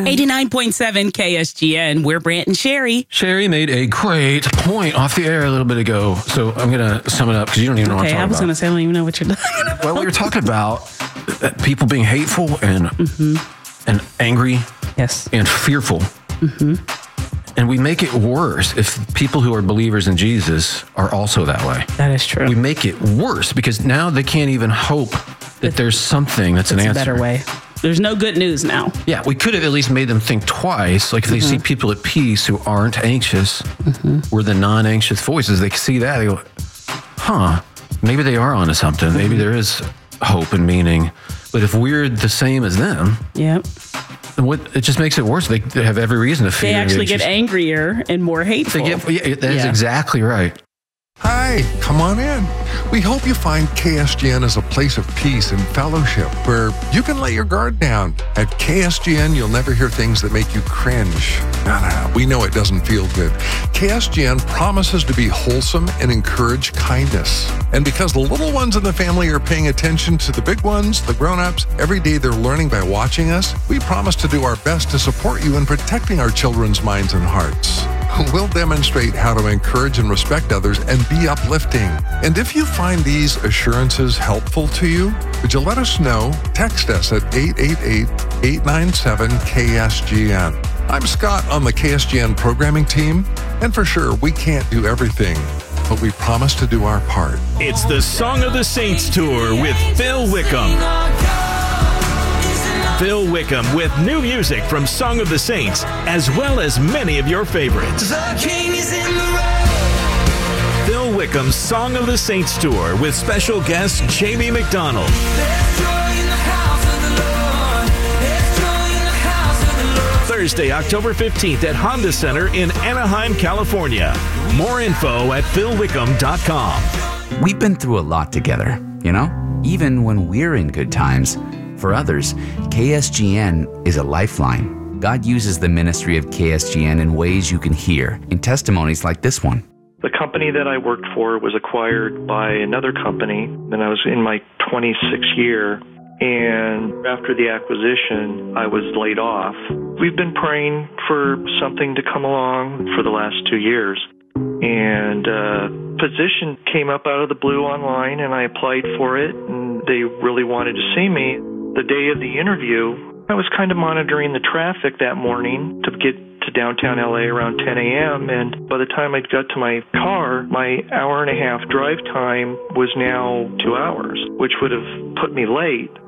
89.7 KSGN. We're Brant and Sherry. Sherry made a great point off the air a little bit ago, so I'm going to sum it up because you don't even know what I'm talking about. I was going to say, I don't even know what you're talking about. Well, we were talking about people being hateful and angry and fearful. And we make it worse if people who are believers in Jesus are also that way. That is true. We make it worse because now they can't even hope that there's something that's an answer. A better way. There's no good news now. Yeah, we could have at least made them think twice. Like if they see people at peace who aren't anxious, we're the non-anxious voices. They see that, they go, maybe they are onto something. Maybe there is hope and meaning. But if we're the same as them, it just makes it worse. They have every reason to fear. They actually get angrier and more hateful. That is exactly right. Hi, come on in. We hope you find KSGN as a place of peace and fellowship where you can let your guard down. At KSGN, you'll never hear things that make you cringe. No, we know it doesn't feel good. KSGN promises to be wholesome and encourage kindness. And because the little ones in the family are paying attention to the big ones, the grown-ups, every day they're learning by watching us, we promise to do our best to support you in protecting our children's minds and hearts. We'll demonstrate how to encourage and respect others and be uplifting. And if you find these assurances helpful to you, would you let us know? Text us at 888-897-KSGN. I'm Scott on the KSGN programming team, and for sure, we can't do everything, but we promise to do our part. It's the Song of the Saints Tour with Phil Wickham. Phil Wickham with new music from Song of the Saints, as well as many of your favorites. Phil Wickham's Song of the Saints Tour with special guest Jamie McDonald. Thursday, October 15th at Honda Center in Anaheim, California. More info at philwickham.com. We've been through a lot together, even when we're in good times. For others, KSGN is a lifeline. God uses the ministry of KSGN in ways you can hear in testimonies like this one. The company that I worked for was acquired by another company, and I was in my 26th year. And after the acquisition, I was laid off. We've been praying for something to come along for the last 2 years. And a position came up out of the blue online, and I applied for it, and they really wanted to see me. The day of the interview, I was kind of monitoring the traffic that morning to get to downtown LA around 10 a.m. And by the time I got to my car, my hour and a half drive time was now 2 hours, which would have put me late.